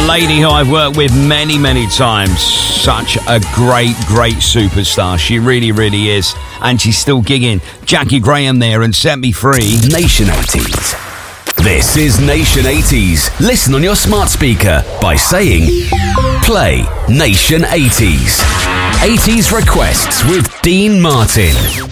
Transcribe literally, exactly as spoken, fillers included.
lady who I've worked with many, many times. Such a great, great superstar. She really, really is. And she's still gigging. Jackie Graham there and Set Me Free. Nation eighties. This is Nation eighties. Listen on your smart speaker by saying, play Nation eighties. eighties requests with Dean Martin.